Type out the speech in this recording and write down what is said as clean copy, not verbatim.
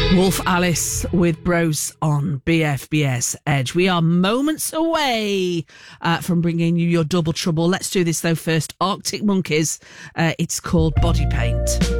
Wolf Alice with Bros on BFBS Edge. We are moments away from bringing you your double trouble. Let's do this though first. Arctic Monkeys. It's called Body Paint.